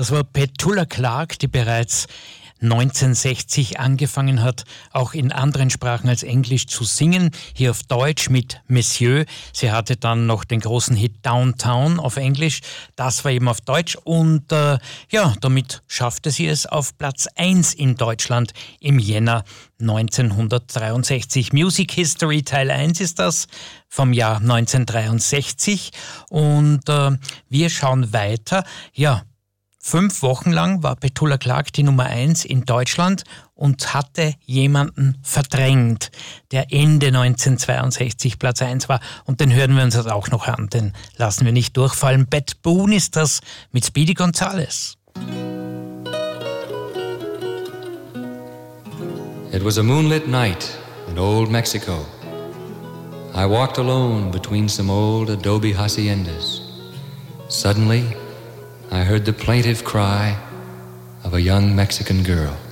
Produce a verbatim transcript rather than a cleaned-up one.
Das war Petula Clark, die bereits neunzehnhundertsechzig angefangen hat, auch in anderen Sprachen als Englisch zu singen. Hier auf Deutsch mit Monsieur. Sie hatte dann noch den großen Hit Downtown auf Englisch. Das war eben auf Deutsch. Und äh, ja, damit schaffte sie es auf Platz eins in Deutschland im Jänner neunzehnhundertdreiundsechzig. Music History Teil eins ist das vom Jahr neunzehnhundertdreiundsechzig. Und äh, wir schauen weiter. Ja, Fünf Wochen lang war Petula Clark die Nummer eins in Deutschland und hatte jemanden verdrängt, der Ende neunzehnhundertzweiundsechzig Platz eins war. Und den hören wir uns jetzt auch noch an, den lassen wir nicht durchfallen. Bad Boone ist das mit Speedy Gonzales. It was a moonlit night in old Mexico. I walked alone between some old adobe haciendas. Suddenly, I heard the plaintive cry of a young Mexican girl.